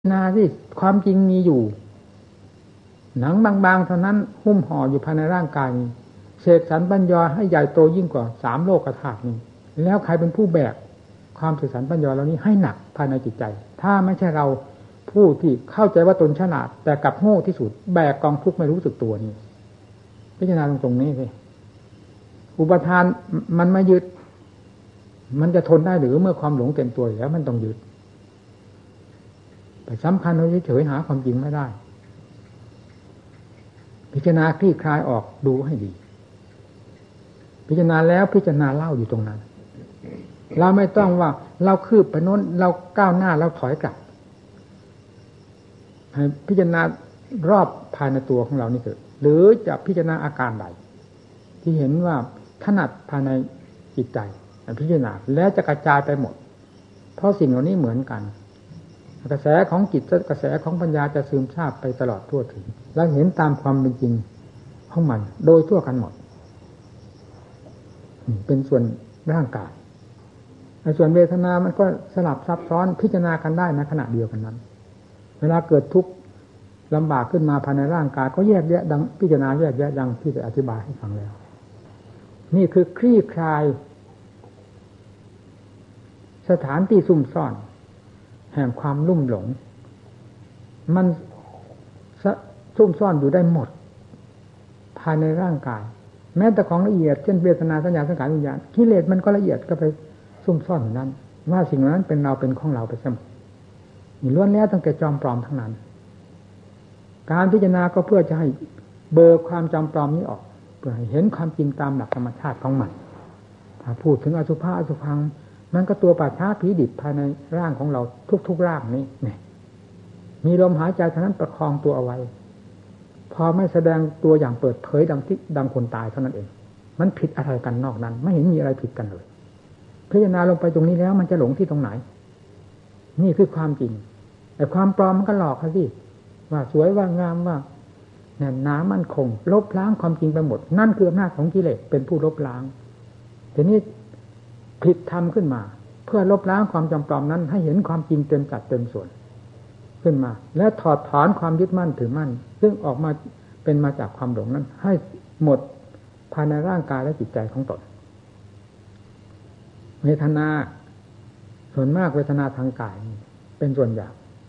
นาที่ความจริงมีอยู่หนังบางๆเท่านั้นหุ้มห่ออยู่ภายในร่างกายนี้เสกสรรปัญญาให้ใหญ่โตยิ่งกว่า3 โลกธาตุนี้แล้วใครเป็นผู้แบกความเสกสรรปัญญาเหล่านี้ให้หนักภายในจิตใจถ้าไม่ใช่เราผู้ที่เข้าใจว่าตนฉลาดแต่กลับโง่ที่สุดแบกกองทุกข์ไม่รู้สึกตัวนี่พิจารณาตรงนี้สิอุปทานมันไม่ยึดมันจะทนได้หรือเมื่อความหลงเต็มตัวแล้วมันต้องยึดแต่สำคัญเราเฉยๆหาความจริงไม่ได้พิจารณาคลี่คลายออกดูให้ดีพิจารณาแล้วพิจารณาเล่าอยู่ตรงนั้นเราไม่ต้องว่าเราคืบไปโน้นเราก้าวหน้าเราถอยกลับให้พิจารณารอบภายในตัวของเรานี่เถิดหรือจะพิจารณาอาการใดที่เห็นว่าถนัดภายในจิตใจพิจารณาแล้วจะกระจายไปหมดเพราะสิ่งเหล่านี้เหมือนกันกระแสของจิตกระแสของปัญญาจะซึมซาบไปตลอดทั่วถึงและเห็นตามความเป็นจริงของมันโดยทั่วกันหมดเป็นส่วนร่างกายส่วนเวทนามันก็สลับซับซ้อนพิจารณากันได้ในขณะเดียวกันนั้นเวลาเกิดทุกข์ลำบากขึ้นมาภายในร่างกายก็แยกแยะดังพิจารณาแยกแยะดังที่จะอธิบายให้ฟังแล้วนี่คือคลี่คลายสถานที่ซุ่มซ่อนแห่งความลุ่มหลงมันซุ่มซ่อนอยู่ได้หมดภายในร่างกายแม้แต่ของละเอียดเช่นเวทนาสัญญาสังขารวิญญาณกิเลสมันก็ละเอียดก็ไปซุ่มซ่อนอยู่นั้นว่าสิ่งนั้นเป็นเราเป็นของเราไปเสมอนี่ล้วนแล้วตั้งแต่จอมปลอมทั้งนั้นการพิจารณาก็เพื่อจะให้เบิกความจอมปลอมนี้ออกเพื่อให้เห็นความจริงตามหลักธรรมชาติของมันถ้าพูดถึงอสุภะอสุภังมันก็ตัวป่าช้าผีดิบภายในร่างของเราทุกๆร่างนี้เนี่ยมีลมหายใจเท่านั้นประคองตัวเอาไว้พอไม่แสดงตัวอย่างเปิดเผยดังคนตายเท่านั้นเองมันผิดอะไรกันนอกนั้นไม่เห็นมีอะไรผิดกันเลยพิจารณาลงไปตรงนี้แล้วมันจะหลงที่ตรงไหนนี่คือความจริงแต่ความปลอมมันก็หลอกเขาสิว่าสวยว่างามว่าแน่นหนามั่นคงลบล้างความจริงไปหมดนั่นคืออำนาจของกิเลสเป็นผู้ลบล้างทีนี้ผิดธรรมขึ้นมาเพื่อลบล้างความจำปลอมนั้นให้เห็นความจริงเต็มจัดเต็มส่วนขึ้นมาและถอดถอนความยึดมั่นถือมั่นซึ่งออกมาเป็นมาจากความหลงนั้นให้หมดภายในร่างกายและจิตใจของตนเวทนาส่วนมากเวทนาทางกายเป็นส่วนใหญ่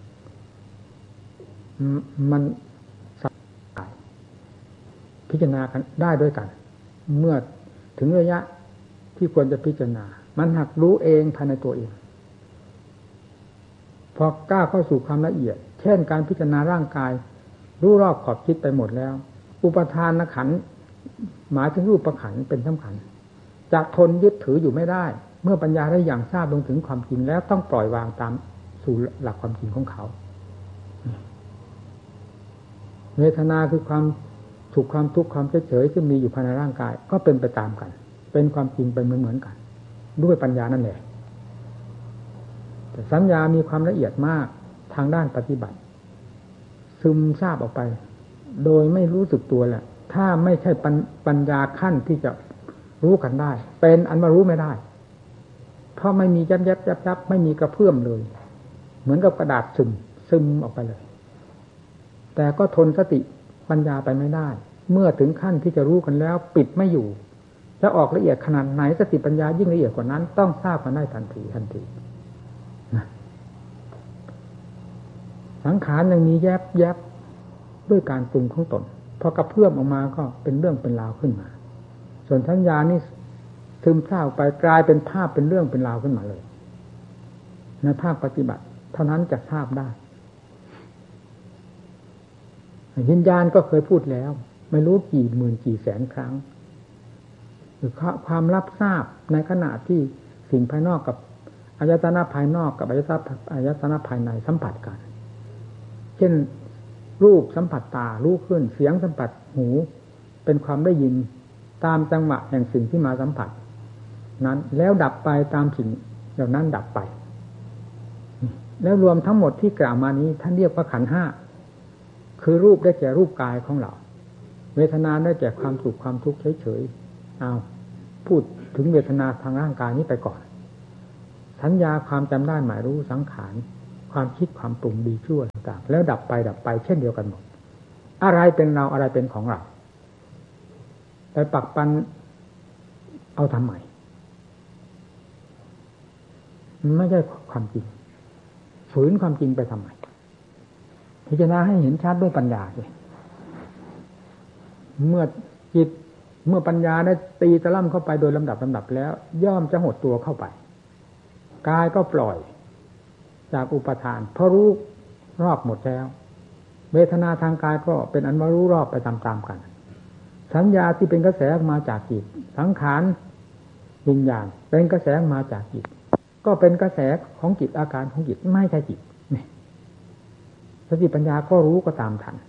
มันสับกายพิจารณาได้ด้วยกันเมื่อถึงระยะที่ควรจะพิจารณามันหักรู้เองภายในตัวเองพอก้าวเข้าสู่ความละเอียดเช่นการพิจารณาร่างกายรู้รอบขอบคิดไปหมดแล้วอุปทานขันธ์หมายถึงรูปขันธ์เป็นสำคัญจะทนยึดถืออยู่ไม่ได้เมื่อปัญญาได้อย่างทราบลงถึงความจริงแล้วต้องปล่อยวางตามสู่หลักความจริงของเขาเวทนาคือความสุขความทุกข์ความเฉยๆที่มีอยู่ภายในร่างกายก็เป็นไปตามกันเป็นความจริงไปเหมือนกันด้วยปัญญานั่นแหละแต่สัญญามีความละเอียดมากทางด้านปฏิบัติซึมซาบออกไปโดยไม่รู้สึกตัวแหละถ้าไม่ใช่ปัญญาขั้นที่จะรู้กันได้เป็นอันว่ารู้ไม่ได้เพราะไม่มียับไม่มีกระเพื่อมเลยเหมือนกับกระดาษซึมออกไปเลยแต่ก็ทนสติปัญญาไปไม่ได้เมื่อถึงขั้นที่จะรู้กันแล้วปิดไม่อยู่จะออกละเอียดขนาดไหนสติปัญญายิ่งละเอียดกว่านั้นต้องทราบกันได้ทันทีนะสังขารยังมีแยบด้วยการปรุงของตนพอกระเพื่อมออกมาก็เป็นเรื่องเป็นราวขึ้นมาส่วนสัญญานี่ซึมซาบไปกลายเป็นภาพเป็นเรื่องเป็นราวขึ้นมาเลยในภาคปฏิบัติเท่านั้นจะทราบได้วิญญาณก็เคยพูดแล้วไม่รู้กี่หมื่นกี่แสนครั้งคือความรับทราบในขณะที่สิ่งภายนอกกับอายตนะภายนอกกับอายตนะภายในสัมผัสกันเช่นรูปสัมผัสตารู้ขึ้นเสียงสัมผัสหูเป็นความได้ยินตามจังหวะแห่งสิ่งที่มาสัมผัสนั้นแล้วดับไปตามสิ่งเหล่านั้นดับไปแล้วรวมทั้งหมดที่กล่าวมานี้ท่านเรียกว่าขันธ์ห้าคือรูปได้แก่รูปกายของเราเวทนาได้แก่ความสุขความทุกข์เฉยๆเอาพูดถึงเวทนาทางร่างกายนี้ไปก่อนสัญญาความจำได้หมายรู้สังขารความคิดความปรุงดีชั่วต่างๆแล้วดับไปเช่นเดียวกันหมดอะไรเป็นเราอะไรเป็นของเราไปปักปันเอาทำไมมันไม่ใช่ความจริงฝืนความจริงไปทำไมพิจารณาให้เห็นชัดด้วยปัญญาเลยเมื่อจิตเมื่อปัญญาได้ตีตะล่ำเข้าไปโดยลำดับแล้วย่อมจะหดตัวเข้าไปกายก็ปล่อยจากอุปทานเพราะรู้รอบหมดแล้วเวทนาทางกายก็เป็นอันว่ารู้รอบไปตามๆกันสัญญาที่เป็นกระแสมาจากจิตสังขารวิญญาณเป็นกระแสมาจากจิตก็เป็นกระแสของจิตอาการของจิตไม่ใช่จิตนี่สติปัญญาก็รู้ก็ตามทัน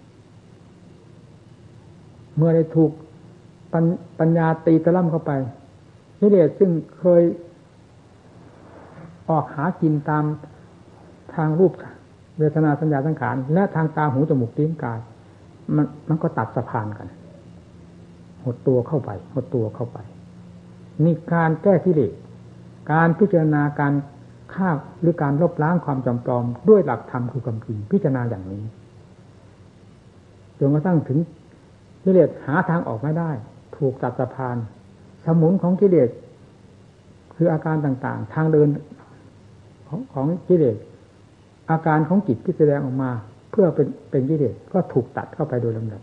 เมื่อได้ถูกปัญญาตีตะล่ำเข้าไปกิเลสซึ่งเคยออกหากินตามทางรูปเวทนาสัญญาสังขารและทางตาหูจมูกลิ้นกายมันก็ตัดสะพานกันหดตัวเข้าไปนี่การแก้กิเลสการพิจารณาการฆ่าหรือการลบล้างความจำปลอมด้วยหลักธรรมคือความจริงพิจารณาอย่างนี้จนกระทั่งถึงกิเลสหาทางออกไม่ได้ถูกตัดสะพานสมุนของกิเลสคืออาการต่างๆทางเดินของกิเลสอาการของจิตที่แสดงออกมาเพื่อเป็นกิเลสก็ถูกตัดเข้าไปโดยลำดับ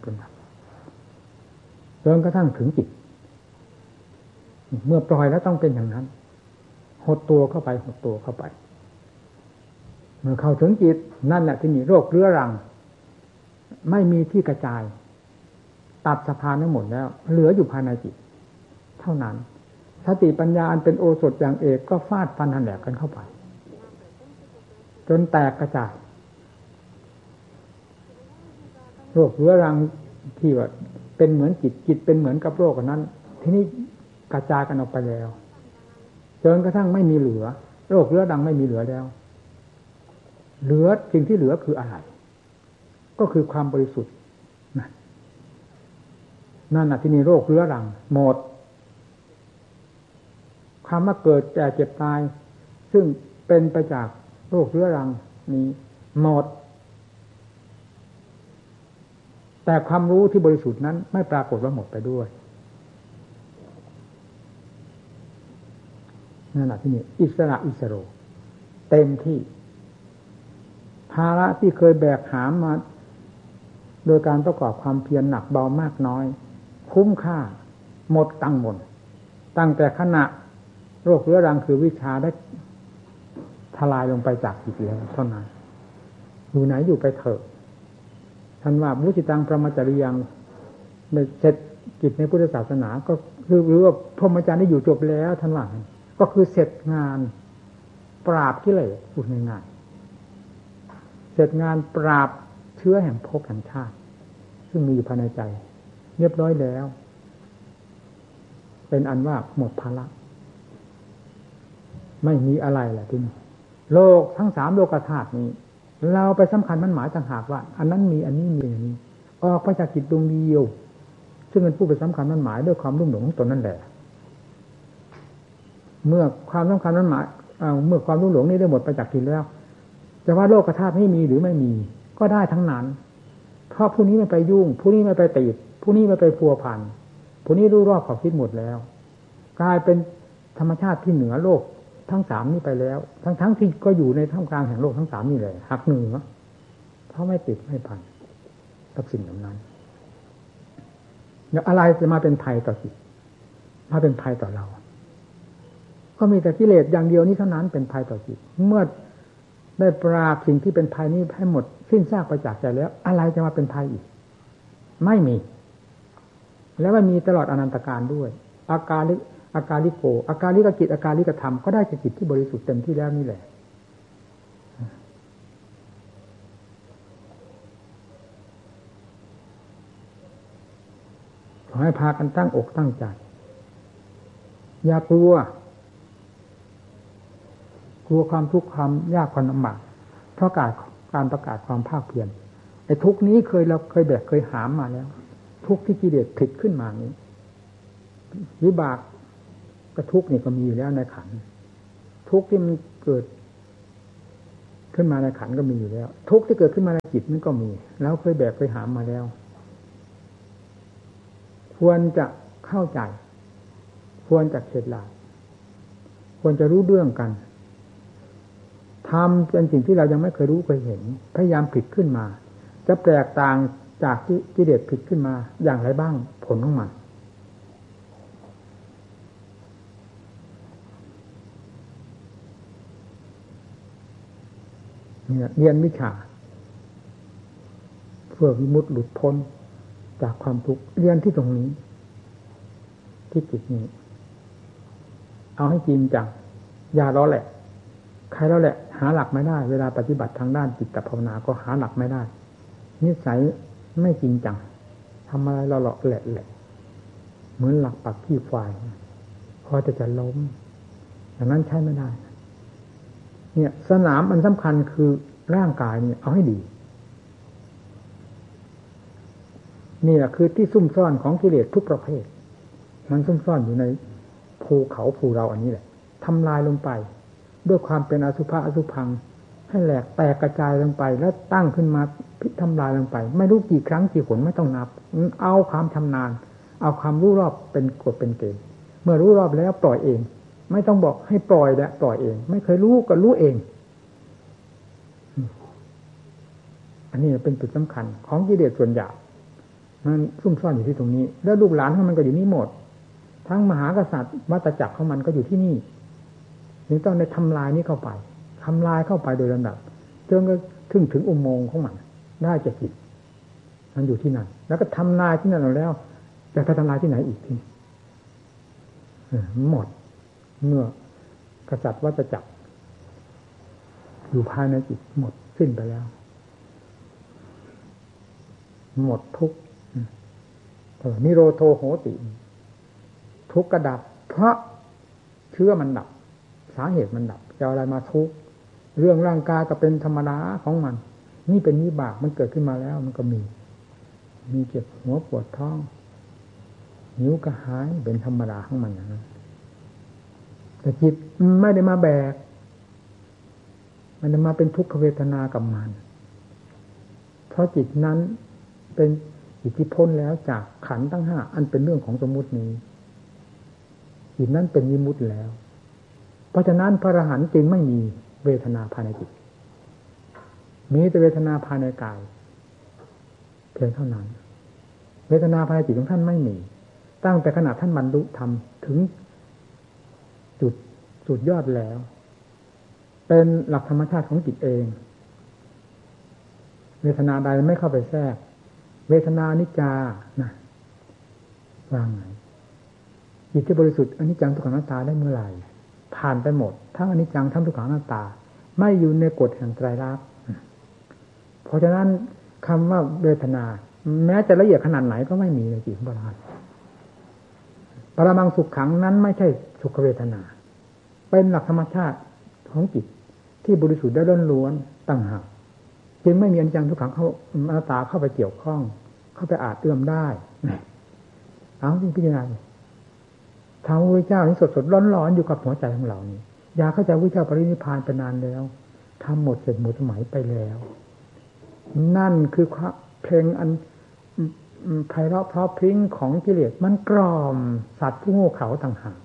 จนกระทั่งถึงจิตเมื่อปล่อยแล้วต้องเป็นอย่างนั้นหดตัวเข้าไปเมื่อเข้าถึงจิตนั่นแหละที่มีโรคเรื้อรังไม่มีที่กระจายตัดสะพานทั้งหมดแล้วเหลืออยู่ภายในจิตเท่านั้นสติปัญญาอันเป็นโอสถอย่างเอกก็ฟาดฟันหันแหลกกันเข้าไปจนแตกกระจายโรคเรื้อรังที่ว่าเป็นเหมือนจิตเป็นเหมือนกับโรคนั้นทีนี้กระจายกันออกไปแล้วจนกระทั่งไม่มีเหลือโรคเรื้อรังไม่มีเหลือแล้วเหลือสิ่งที่เหลือคืออะไรก็คือความบริสุทธิ์นั่นน่ะที่นี่โรคเรื้อรังหมดความว่าเกิดแก่เจ็บตายซึ่งเป็นไปจากโรคเรื้อรังนี้หมดแต่ความรู้ที่บริสุทธิ์นั้นไม่ปรากฏว่าหมดไปด้วยนั่นแหละที่นี่อิสระอิสโรเต็มที่ภาระที่เคยแบกหามมาโดยการประกอบความเพียรหนักเบามากน้อยคุ้มค่าหมดตั้งแต่ขณะโรคเรื้อรังคือวิชาได้ทลายลงไปจากจิตแล้วเท่านั้นอยู่ไหนอยู่ไปเถอะท่านว่ามุจิตังพรหมจริยังเสร็จกิจในพุทธศาสนาก็คือหรือว่าพรหมจรรย์ได้อยู่จบแล้วท่านว่าก็คือเสร็จงานปราบกิเลสพูดง่ายๆเสร็จงานปราบเชื้อแห่งภพแห่งชาติซึ่งมีอยู่ภายในใจเรียบร้อยแล้วเป็นอันว่าหมดภาระไม่มีอะไรแหละทีนี้โลกทั้ง3โลกธาตุนี้เราไปสำคัญมันหมายต่างหากว่าอันนั้นมีอันนี้มีอย่างนี้ออกไปจากจิตดวงเดียวซึ่งเป็นผู้ไปสำคัญมันหมายด้วยความรุ่มหลงของตนนั่นแหละเมื่อความสำคัญมันหมายเมื่อความรุ่มหลงนี้ได้หมดไปจากจิตแล้วจะว่าโลกธาตุไม่มีหรือไม่มีก็ได้ทั้งนั้นเพราะผู้นี้ไม่ไปยุ่งผู้นี้ไม่ไปติดผู้นี้ไม่ไปพัวพันผู้นี้รู้รอบขอบคิดหมดแล้วกลายเป็นธรรมชาติที่เหนือโลกทั้ง3นี้ไปแล้วทั้งที่ก็อยู่ในท่ามกลางแห่งโลกทั้ง3นี่แหละหักเหนือเพราะไม่ติดไม่พันกับสิ่งเหล่านั้นแล้วอะไรจะมาเป็นภัยต่อจิตมาเป็นภัยต่อเราก็มีแต่กิเลสอย่างเดียวนี้เท่านั้นเป็นภัยต่อจิตเมื่อได้ปราบสิ่งที่เป็นภัยนี้ให้หมดสิ้นซากไปจากใจแล้วอะไรจะมาเป็นภัยอีกไม่มีแล้วไม่มีตลอดอนันตกาลด้วยอาการลิโกอาการลิกจิตอาการลิกธรรมก็ได้จากจิตที่บริสุทธิ์เต็มที่แล้วนี่แหละขอให้พากันตั้งอกตั้งใจอย่ากลัวความทุกข์ความยากความลำบากเพราะการประกาศความภาคเพียรไอ้ทุกข์นี้เราเคยแบกเคยหามมาแล้วทุกข์ที่กิเลสผลิตขึ้นมานี้วิบากก็ทุกข์นี่ก็มีอยู่แล้วในขันธ์ทุกข์ที่มันเกิดขึ้นมาในขันก็มีอยู่แล้วทุกข์ที่เกิดขึ้นมาในจิตนั่นก็มีแล้วเคยแบกเคยหามมาแล้วควรจะเข้าใจควรจะเข็ดหลาบควรจะรู้เรื่องกันทำเป็นสิ่งที่เรายังไม่เคยรู้เคยเห็นพยายามผิดขึ้นมาจะแตกต่างจากกิเลสผิดขึ้นมาอย่างไรบ้างผลของมันเนี่ยเรียนวิชาเพื่อวิมุตติหลุดพ้นจากความทุกข์เรียนที่ตรงนี้ที่จิตนี้เอาให้จริงจังอย่าล้อแหละใครล้อแหละหาหลักไม่ได้เวลาปฏิบัติทางด้านจิตภาวนาก็หาหลักไม่ได้นิสัยไม่จริงจังทำอะไรเราหลอกแหละเหมือนหลักปักขี้ควายพอจะล้มอย่างนั้นใช้ไม่ได้เนี่ยสนามอันสำคัญคือร่างกายเนี่ยเอาให้ดีนี่แหละคือที่ซุ่มซ่อนของกิเลสทุกประเภทมันซุ่มซ่อนอยู่ในภูเขาภูเราอันนี้แหละทำลายลงไปด้วยความเป็นอสุภะอสุพังให้แหลกแตกกระจายลงไปแล้วตั้งขึ้นมาพิทำลายลงไปไม่รู้กี่ครั้งกี่หนไม่ต้องนับเอาความชำนาญเอาความรู้รอบเป็นกฎเป็นเกณฑ์เมื่อรู้รอบแล้วปล่อยเองไม่ต้องบอกให้ปล่อยและปล่อยเองไม่เคยรู้ก็รู้เองอันนี้เป็นจุดสำคัญของกิเลสส่วนใหญ่มันซุ่มซ่อนอยู่ที่ตรงนี้แล้วลูกหลานของมันก็อยู่นี่หมดทั้งมหากษัตริย์วัฏจักรของมันก็อยู่ที่นี่จึงต้องได้ทำลายนี้เข้าไปทำลายเข้าไปโดยลำดับจนก็ถึงอุโมงค์ของมันได้จะจิตมันอยู่ที่นั่นแล้วก็ทำลายที่นั่นแล้วจะไปทำลายที่ไหนอีกทีหมดเมื่อกษัตริย์วัฏจักรอยู่ภายในจิตหมดสิ้นไปแล้วหมดทุกข์นิโรโธโหติทุกข์กระดับเพราะเชื้อมันดับสาเหตุมันดับจะอะไรมาทุกข์เรื่องร่างกายก็เป็นธรรมดาของมันนี่เป็นวิบากมันเกิดขึ้นมาแล้วมันก็มีเจ็บหัวปวดท้องหิวกระหายเป็นธรรมดาของมันอย่างนั้นแต่จิตไม่ได้มาแบกมันจะมาเป็นทุกขเวทนากับมันเพราะจิตนั้นเป็นจิตที่พ้นแล้วจากขันธ์ทั้งห้าอันเป็นเรื่องของสมมุตินี้จิตนั้นเป็นวิมุตติแล้วเพราะฉะนั้นพระอรหันต์จึงไม่มีเวทนาภายในจิตมีแต่เวทนาภายในกายเพียงเท่านั้นเวทนาภายในจิตของท่านไม่มีตั้งแต่ขณะท่านบรรลุธรรมถึงจุดสุดยอดแล้วเป็นหลักธรรมชาติของจิตเองเวทนาใดไม่เข้าไปแทรกเวทนานิจจานะว่าไงจิตที่บริสุทธิ์อนิจจังทุกขังอนัตตาได้เมื่อไหร่ผ่านไปหมดทั้งอนิจจังทั้งทุกขังอนัตตาไม่อยู่ในกฎแห่งไตรลักษณ์เพราะฉะนั้นคำว่าเวทนาแม้จะละเอียดขนาดไหนก็ไม่มีในจิตของพระอรหันต์ปรมังสุขขังนั้นไม่ใช่สุขเวทนาเป็นหลักธรรมชาติของจิตที่บริสุทธิ์ได้ล้วนๆต่างหากจึงไม่มีอนิจจังทุกขังเข้าอนัตตาเข้าไปเกี่ยวข้องเข้าไปอาจเอื้อมได้เอาจริงพิจารณาทางพระพุทธเจ้านี่สดๆร้อนๆอยู่กับหัวใจของเรานี่อยากเข้าใจพระพุทธเจ้าปรินิพพานไปนานแล้วทำหมดเสร็จหมดสมัยไปแล้วนั่นคือเพลงอันไพเราะเพราะพริ้งของกิเลสมันกล่อมสัตว์ผู้โง่เขลาต่างหาก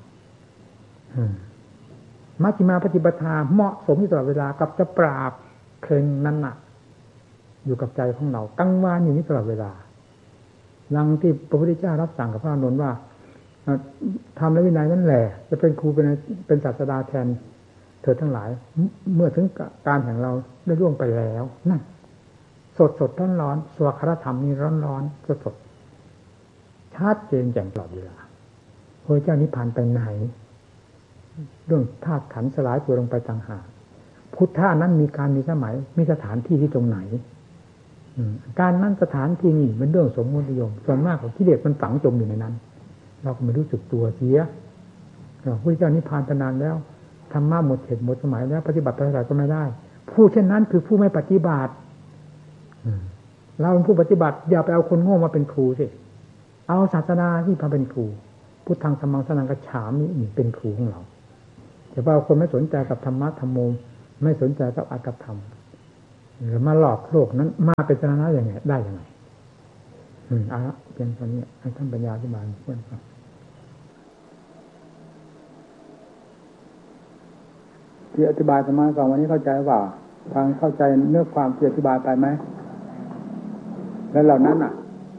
มัชฌิมาปฏิปทาเหมาะสมที่ตลอดเวลากับจะปราบเพลงนั้นน่ะอยู่กับใจของเรากังวานอยู่นี้ตลอดเวลาดังที่พระพุทธเจ้ารับสั่งกับพระอานนท์ว่าทำและวินัยนั่นแหละจะเป็นครูเป็นศาสดาแทนเธอทั้งหลายเมื่อถึงการแห่งเราได้ล่วงไปแล้วนั่นสดร้อนสวากขธรรมนี่ร้อนสดชัดเจนแจ่มตลอดเวลาพระเจ้านิพพานไปไหนเรื่องธาตุขันธ์สลายตัวลงไปต่างหากพุทธะนั้นมีการมีสมัยมีสถานที่ที่ตรงไหนการนั้นสถานที่นี่เป็นเรื่องสมมตินิยมส่วนมากของกิเลสมันฝังจมอยู่ในนั้นเราก็ไม่รู้สึกตัวเสียพระพุทธเจ้านิพพานไปนานแล้วธรรมะหมดเหตุหมดสมัยแล้วปฏิบัติอะไรก็ไม่ได้ผู้เช่นนั้นคือผู้ไม่ปฏิบัติเราเป็นผู้ปฏิบัติอย่าไปเอาคนโง่มาเป็นครูสิเอาศาสนาที่มาเป็นครูพุทธังธัมมังสรณังคัจฉามินี่เป็นครูของเราแต่ว่าคนไม่สนใจกับธรรมะธรรมโมไม่สนใจกับอัตถธรรมหรือมาหลอกโลกนั้นมาเป็นชนะอย่างไงได้ยังไงเอาละเป็นตอนนี้ให้ท่านปัญญาอธิบายเพื่อนฟังที่อธิบายธรรมะก่อนวันนี้เข้าใจว่าฟังเข้าใจเนื้อความที่อธิบายไปไหมแล้วเหล่านั้นน่ะ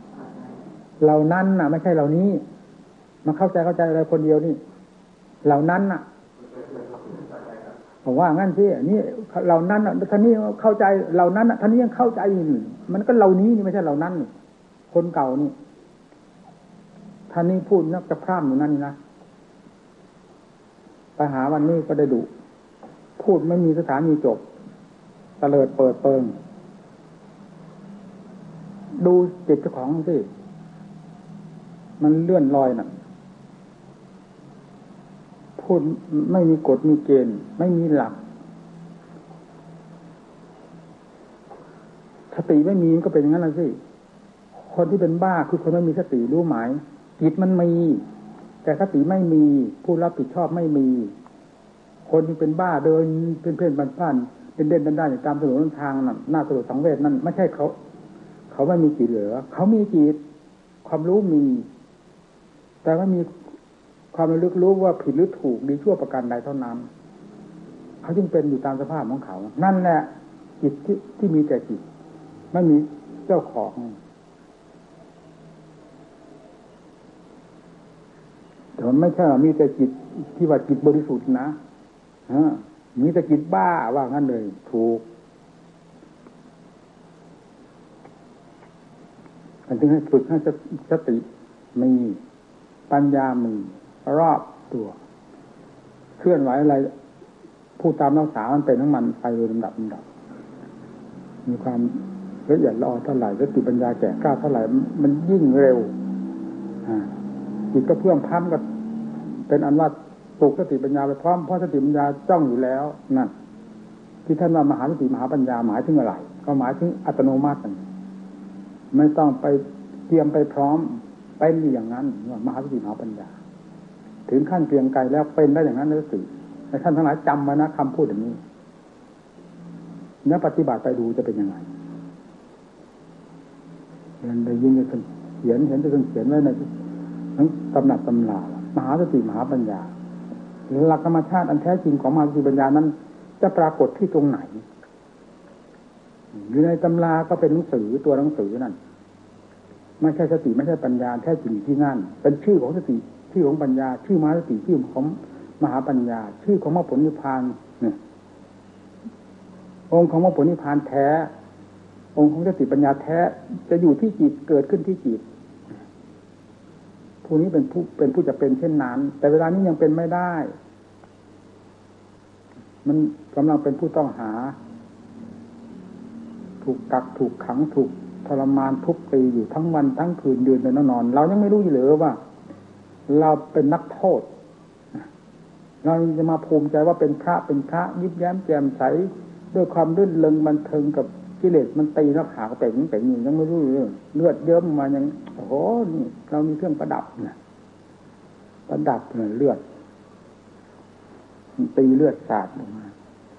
ไม่ใช่เหล่านี้มาเข้าใจอะไรคนเดียวนี่เหล่านั้นน่ะผมว่างั้นสินี่เหล่านั้นน่ะท่านนี้เข้าใจเหล่านั้นน่ะท่านนี้ยังเข้าใจมันก็เหล่านี้นี่ไม่ใช่เหล่านั้นนี่คนเก่านี่ท่านนี้พูดนักจะพร่ำอยู่นั่นนี่นะไปหาวันนี้ก็ได้ดุพูดไม่มีสถานีจบตะเลิดเปิดเปิงดูจิตเจ้าของสิมันเลื่อนลอยน่ะพูดไม่มีกฎมีเกณฑ์ไม่มีหลักสติไม่มีมันก็เป็นอย่างนั้นละสิคนที่เป็นบ้าคือคนไม่มีสติรู้หมายจิตมันมีแต่สติไม่มีผู้รับผิดชอบไม่มีคนที่เป็นบ้าเดินเป็นเพื่อนบ้านเป็นเด่นได้ตามถนนทางนั่นหน้าถนนสังเวชนั่นไม่ใช่เขาไม่มีจิตเหลือเขามีจิตความรู้มีแต่ไม่มีความระลึกรู้ว่าผิดหรือถูกดีชั่วประการใดเท่านั้นเขาจึงเป็นอยู่ตามสภาพของเขานั่นแหละจิตที่มีแต่จิตไม่มีเจ้าของแต่มันไม่ใช่มีแต่จิตที่ว่าจิตบริสุทธิ์นะมีแต่จิตบ้าว่างั้นเลยถูกมันจึงให้ฝึกให้สติมีปัญญามีรอบตัวเคลื่อนไหวอะไรผู้ตามรักษามันเป็นทั้งมันไปโดยลำดับมีความละเอียดละออเท่าไหร่สติปัญญาแก่กล้าเท่าไหร่มันยิ่งเร็วจิตก็เพื่อมพัมก็เป็นอันว่าปลุกสติปัญญาไปพร้อมเพราะสติปัญญาจ้องอยู่แล้วนั่นที่ท่านว่ามหาสติมหาปัญญาหมายถึงอะไรก็หมายถึงอัตโนมัติไม่ต้องไปเตรียมไปพร้อมเป็นอย่างนั้นว่ามหาสติมหาปัญญาถึงขั้นเกรียงไกรแล้วเป็นได้อย่างนั้นเลยสิให้ท่านทั้งหลายจำไว้นะคำพูดอย่างนี้เนื้อปฏิบัติไปดูจะเป็นยังไงเรียนได้ยิ่งจะเขียนเห็นจะเขียนไว้ในทั้งตำหนักตำรามหาสติมหาปัญญาหลักธรรมชาติอันแท้จริงของมหาสติปัญญานั้นจะปรากฏที่ตรงไหนอยู่ในตำราก็เป็นหนังสือตัวหนังสือนั่นไม่ใช่สติไม่ใช่ปัญญาแท้จริงที่นั่นเป็นชื่อของสติชื่อของปัญญาชื่อมหาสติชื่อของมหาปัญญาชื่อของมรรคผลนิพพานเนี่ยองค์ของมรรคผลนิพพานแท้องค์ของสติปัญญาแท้จะอยู่ที่จิตเกิดขึ้นที่จิตผู้นี้เป็นผู้จะเป็นเช่นนั้นแต่เวลานี้ยังเป็นไม่ได้มันกำลังเป็นผู้ต้องหาถูกกักถูกขังถูกทรมานทุบตีอยู่ทั้งวันทั้งคืนยืนเดินนอนเรายังไม่รู้อยู่เลยว่าเราเป็นนักโทษเราจะมาภูมิใจว่าเป็นพระยิ้มแย้มแจ่มใสด้วยความรื่นเริงบันเทิงกับกิเลสมันตีหน้าผากเป่งอยู่ยังไม่รู้เรื่องเลือดเยิ้มมายังโอ้โหนี่เรามีเครื่องประดับนะประดับเนี่ยเลือดตีเลือดสาดออกมา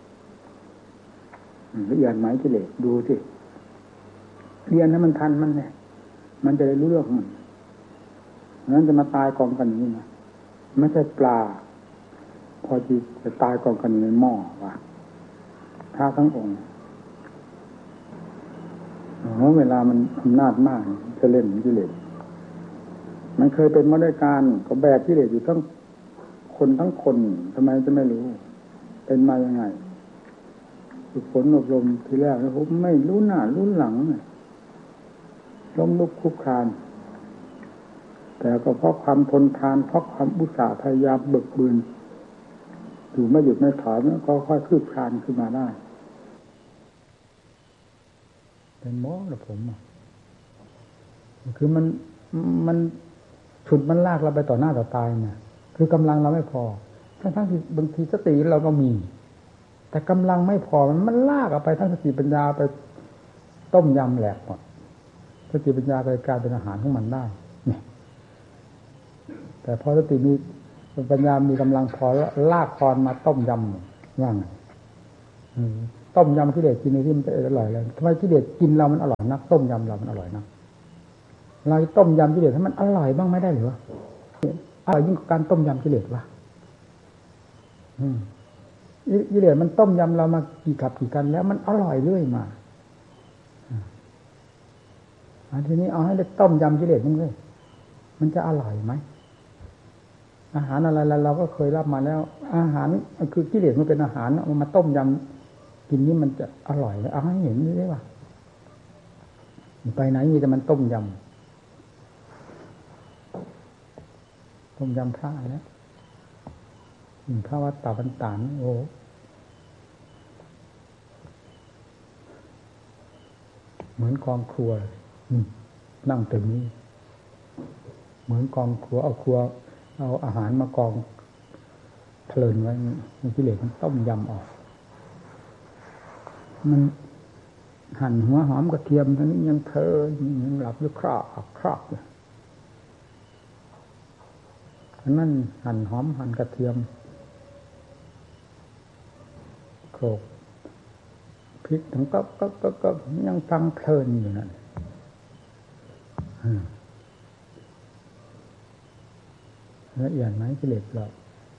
ละเอียดไหมกิเลสดูสิเรียนให้มันทันมันเนี่ยมันจะได้รู้เรื่องมันนั้นจะมาตายกองกันอย่างนี้นะไม่ใช่ปลาพอจะตายกองกันในหม้อว่ะพระทั้งองค์เวลามันอำนาจมากจะเล่นกิเลสมันเคยเป็นมาด้วยการก็แบกกิเลสอยู่ทั้งคนทำไมจะไม่รู้เป็นมายังไงฝึกฝนอบรมทีแรกแล้วผมไม่รู้หน้ารู้หลังล้มลุกคลุกคลานแต่ก็เพราะความทนทานเพราะความอุตสาห์พยายามบึกบืนอยู่ไม่หยุดไม่ถอยก็ค่อยคืบคลานขึ้นมาได้เป็นหมอแล้วผมคือมันฉุดมันลากเราไปต่อหน้าต่อตาเนี่ยคือกำลังเราไม่พอทั้งที่บางทีสติเราก็มีแต่กำลังไม่พอมันลากเอาไปทั้งสติปัญญาไปต้มยำแหลกหมดสติปัญญาไปกลายเป็นอาหารของมันได้เนี่ยแต่พอสติมีปัญญามีกำลังพอแล้วลากคอนมาต้มยำว่าไงต้มยำกิเลสกินในที่มันจะอร่อยเลยทำไมกิเลสกินเรามันอร่อยนักต้มยำเรามันอร่อยนักเราต้มยำกิเลสให้มันอร่อยบ้างไม่ได้หรือวะอร่อยยิ่งกว่าการต้มยำกิเลสวะกิเลสมันต้มยำเรามากี่กับกี่กันแล้วมันอร่อยเรื่อยมาทีนี้เอาให้ได้ต้มยำกิเลสมันเลยมันจะอร่อยไหมอาหารอะไรเราก็เคยรับมาแล้วอาหารคือกิเลสมันเป็นอาหารเอามาต้มยำกินนี่มันจะอร่อยแล้วเอาให้เห็นได้ว่าไปไหนมีแต่มันต้มยำพระแล้วพระวัดป่าบันตานโอ้เหมือนกองครัวนั่งเต็มนี้เหมือนกองครัวเอาอาหารมากองเพลินไว้มันกิเลสมันต้มยำออกมันหั่นหัวหอมกระเทียมทั้งนี้ยังเพลินยังหลับอยู่ครอบเลยอันนั้นหั่นหอมหั่นกระเทียมโขลกพริกถึงก็ยังฟังเพลินอยู่นั่นละเอียดไหมกิเลสห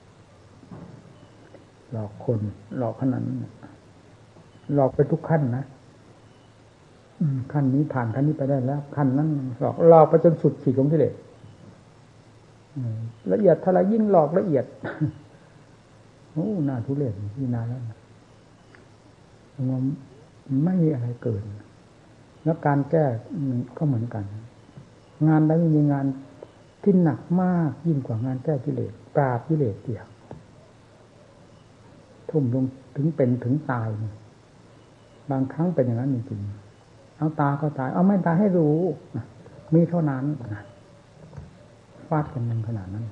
ลอกคนหลอกขนาดนั้นหลอกไปทุกขั้นนะขั้นนี้ผ่านขั้นนี้ไปได้แล้วขั้นนั้นหลอกไปจนสุดขีดของกิเลสละเอียดเท่าไรยิ่งหลอกละเอียดโอ้น่าทุเรศที่นานแล้วมันไม่มีอะไรเกินแล้วการแก้ก็เหมือนกันงานใดไม่มีงานที่หนักมากยิ่งกว่างานแก้กิเลสปราบกิเลสเดียวทุ่มลงถึงเป็นถึงตายบางครั้งเป็นอย่างนั้นจริงๆเอาตาก็ตายเอาไม่ตายให้รู้มีเท่านั้นฟาดกันขนาดนั้น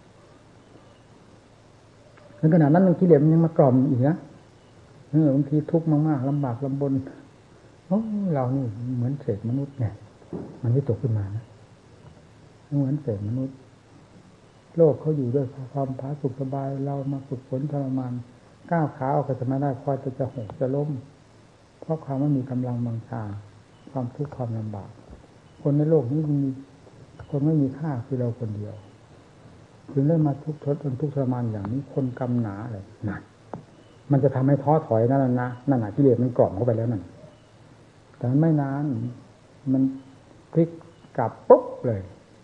ในขณะนั้นกิเลสมันยังมากล่อมอีกนะบางทีทุกข์มากๆลำบากลำบนเรานี่เหมือนเศษมนุษย์เนี่ยมันไม่ตกขึ้นมานะเหมือนเศษมนุษย์โลกเขาอยู่ด้วยความผาสุกสบายเรามาฝึกฝนทรมานก้าวขาออกก็จะไม่ได้คอยจะหกจะล้มเพราะความไม่มีกำลังบังชาความทุกข์ความลำบากคนในโลกนี้มีคนไม่มีค่าคือเราคนเดียวถึงได้มาทุกข์ทนทุกข์ทรมานอย่างนี้คนกำหนาเลยนั่นมันจะทำให้ท้อถอยนั่นนะนั่นน่ะกิเลสมันกล่อมเข้าไปแล้วนั่นแต่ไม่นานมันพลิกกลับปุ๊บเลย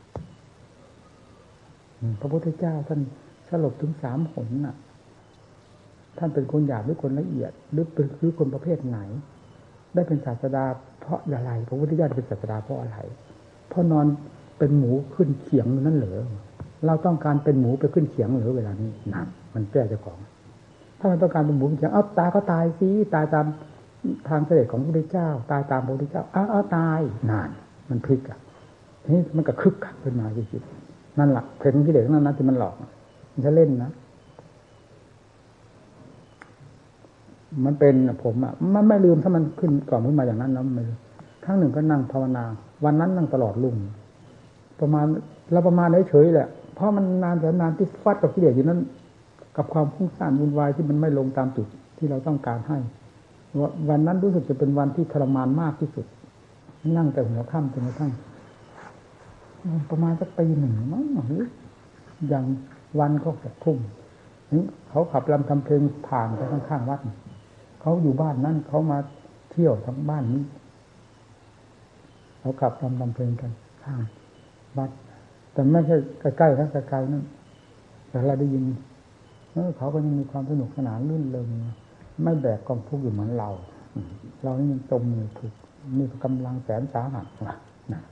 พระพุทธเจ้าท่านสลบถึง3 หนน่ะท่านเป็นคนหยาบหรือคนละเอียดหรือคนประเภทไหนได้เป็นศาสดาเพราะอะไรพระพุทธเจ้าเป็นศาสดาเพราะอะไรเพราะนอนเป็นหมูขึ้นเขียงนั่นเหรอเราต้องการเป็นหมูไปขึ้นเขียงหรือเวลานี้นั่นมันแก้เจ้าของถ้ามันต้องการเป็นหมูขึ้นเขียงเอาตายก็ตายสิตายตามทางเสด็จของพระพุทธเจ้าตายตามพระพุทธเจ้าเอาตายนานมันพลิกอ่ะนี่มันก็คึกคักขึ้นมาจริงๆนั่นแหละเพลงกิเลสนั่นนะที่มันหลอกมันจะเล่นนะมันเป็นผมอ่ะมันไม่ลืมถ้ามันขึ้นก่อนขึ้นมาอย่างนั้นแล้วไม่ลืมครั้งหนึ่งก็นั่งภาวนาวันนั้นนั่งตลอดรุ่งประมาณเฉยๆแหละเพราะมันนานแต่นานที่ฟัดกับกิเลสอยู่นั้นกับความฟุ้งซ่านวุ่นวายที่มันไม่ลงตามจุดที่เราต้องการให้วันนั้นรู้สึกจะเป็นวันที่ทรมานมากที่สุดนั่งแต่หัวค่ำจนกระทั่งประมาณสักปีหนึ่งมั้งหรืออย่างวันก็6 ทุ่มเขาขับลำทำเพลงผ่านไปข้างๆวัดเขาอยู่บ้านนั่นเขามาเที่ยวทั้งบ้านนี้เขาขับลำทำเพลงกันข้างวัดแต่ไม่ใช่ใกล้ๆนะไกลๆนั่นแต่เราได้ยินเขาก็ยังมีความสนุกสนานลื่นเริงไม่แบกกองทุกข์อยู่เหมือนเรานี่ยังจมอยู่ถูกนี่กำลังแสนสาหัสนะ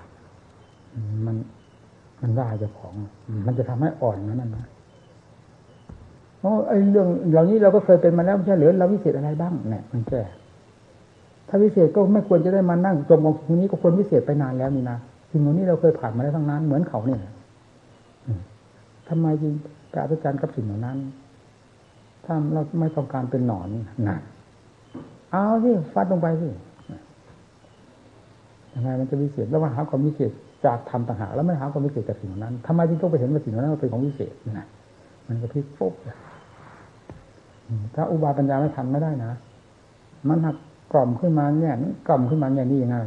มันได้เจ้าของมันจะทำให้อ่อนนั่นนะไอ้เรื่องเหล่านี้เราก็เคยเป็นมาแล้วไม่ใช่หรือเราวิเศษอะไรบ้างเนี่ยมันแก่ถ้าวิเศษก็ไม่ควรจะได้มานั่งจมกองทุกข์นี้ก็ควรวิเศษไปนานแล้วนี่นะสิ่งเหล่านี้เราเคยผ่านมาแล้วทั้งนั้นเหมือนเขาเนี่ยทำไมจึงกระอัศจรรย์กับสิ่งเหล่านั้นถ้าเราไม่ต้องการเป็นหนอนนะเอาสิฟัดลงไปสิยังไงมันจะวิเศษแล้วมาหาความวิเศษจากธรรมต่างหากแล้วไม่หาความวิเศษจากสิ่งนั้นทำไมจึงต้องไปเห็นว่าสิ่งนั้นเป็นของวิเศษนะมันก็พลิกปุ๊บถ้าอุบายปัญญาไม่ทันไม่ได้นะมันหักกล่อมขึ้นมาเนี่ยกล่อมขึ้นมาอย่างนี้ยังไง